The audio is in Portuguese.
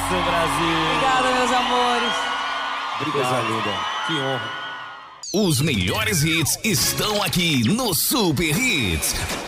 Brasil. Obrigada, meus amores. Coisa linda. Que honra. Os melhores hits estão aqui no Super Hits.